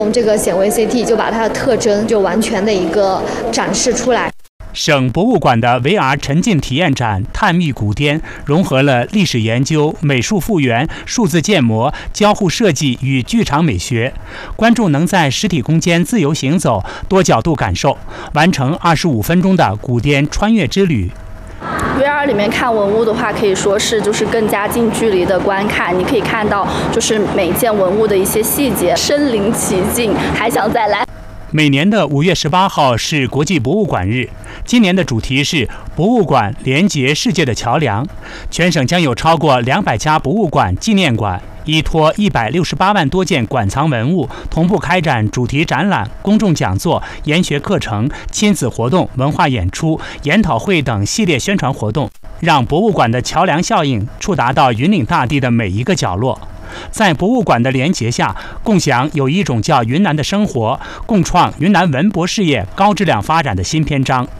我们这个显微 CT 就把它的特征就完全的一个展示出来。 省博物馆的 VR 沉浸体验展“探秘古滇”融合了历史研究、美术复原、数字建模、交互设计与剧场美学，观众能在实体空间自由行走、多角度感受，完成25分钟的古滇穿越之旅。 VR 里面看文物的话，可以说是就是更加近距离的观看，你可以看到就是每一件文物的一些细节，身临其境，还想再来。 每年的5月18号是国际博物馆日，今年的主题是博物馆连结世界的桥梁。全省将有超过200家博物馆、纪念馆，依托168万多件馆藏文物，同步开展主题展览、公众讲座、研学课程、亲子活动、文化演出、研讨会等系列宣传活动，让博物馆的桥梁效应触达到云岭大地的每一个角落。在博物馆的连结下，共享有一种叫云南的生活，共创云南文博事业高质量发展的新篇章。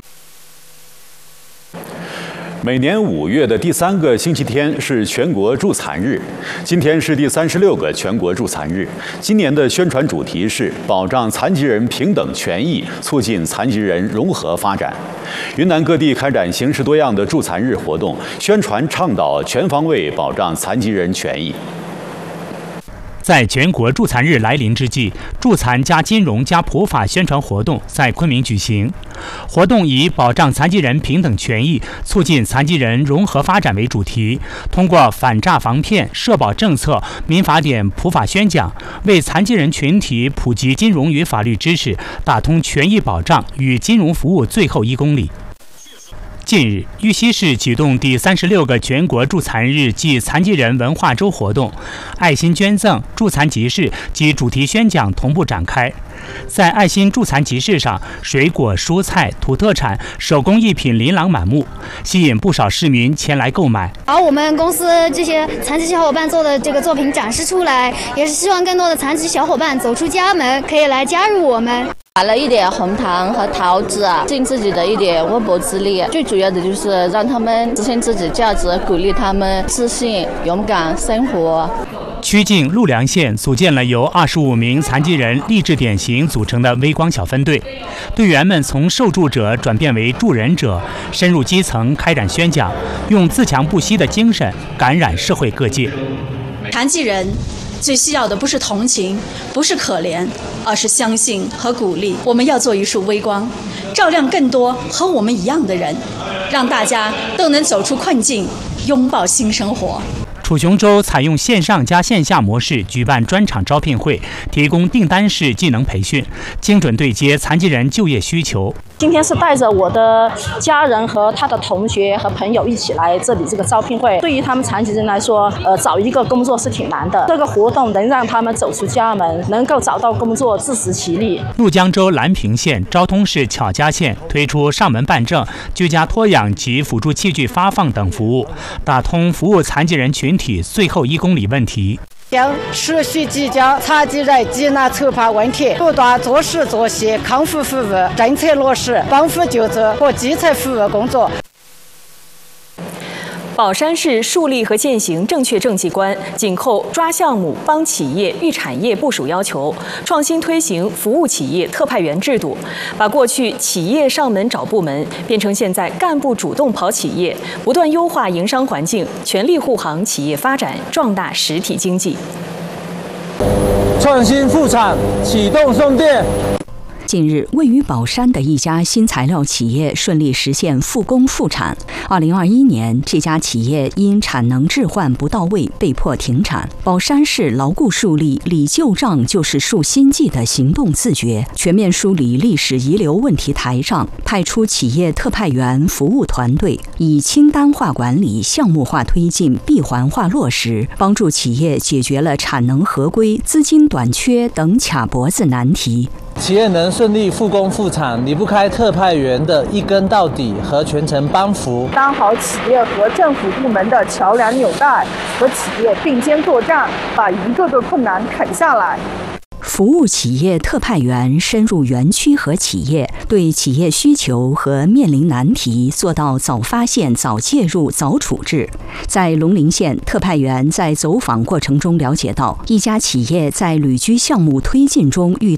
每年5月的第3个星期天是全国助残日，今天是第36个全国助残日。今年的宣传主题是保障残疾人平等权益，促进残疾人融合发展。云南各地开展形式多样的助残日活动，宣传倡导全方位保障残疾人权益。 在全国助残日来临之际，助残加金融加普法宣传活动在昆明举行。活动以保障残疾人平等权益、促进残疾人融合发展为主题，通过反诈防骗、社保政策、民法典普法宣讲，为残疾人群体普及金融与法律知识，打通权益保障与金融服务最后1公里。近日，玉溪市启动第36个全国助残日暨残疾人文化周活动，爱心捐赠、助残集市及主题宣讲同步展开。在爱心助残集市上，水果、蔬菜、土特产、手工艺品琳琅满目，吸引不少市民前来购买。 把我们公司这些残疾小伙伴做的这个作品展示出来，也是希望更多的残疾小伙伴走出家门，可以来加入我们。 买了一点红糖和桃子，尽自己的一点微薄之力。最主要的就是让他们实现自己价值，鼓励他们自信、勇敢生活。 曲靖陆良县组建了由25名残疾人励志典型组成的微光小分队，队员们从受助者转变为助人者，深入基层开展宣讲，用自强不息的精神感染社会各界。 残疾人最需要的不是同情，不是可怜，而是相信和鼓励。我们要做一束微光，照亮更多和我们一样的人，让大家都能走出困境，拥抱新生活。 楚雄州采用线上加线下模式举办专场招聘会，提供订单式技能培训，精准对接残疾人就业需求。 今天是带着我的家人和他的同学和朋友一起来这里这个招聘会。对于他们残疾人来说，找一个工作是挺难的。这个活动能让他们走出家门，能够找到工作，自食其力。 怒江州兰平县、昭通市巧家县推出上门办证、居家托养及辅助器具发放等服务，打通服务残疾人群体最后1公里问题。 将持续聚焦残疾人急难筹划问题，不断做实做细康复服务政策落实、帮扶救助和基层服务工作。 宝山市树立和践行正确政绩观，紧扣抓项目、帮企业、育产业部署要求，创新推行服务企业特派员制度，把过去企业上门找部门变成现在干部主动跑企业，不断优化营商环境，全力护航企业发展，壮大实体经济。 创新复产，启动送电。 近日，位于宝山的一家新材料企业顺利实现复工复产。2021年，这家企业因产能置换不到位被迫停产。宝山市牢固树立理旧账就是树新纪的行动自觉，全面梳理历史遗留问题台账，派出企业特派员服务团队，以清单化管理、项目化推进、闭环化落实，帮助企业解决了产能合规、资金短缺等卡脖子难题。 企业能顺利复工复产，离不开特派员的一根到底和全程帮扶， 当好企业和政府部门的桥梁纽带，和企业并肩作战，把一个个困难啃下来。 服务企业特派员深入园区和企业，对企业需求和面临难题做到早发现、早介入、早处置。在龙陵县，特派员在走访过程中了解到，一家企业在旅居项目推进中遇到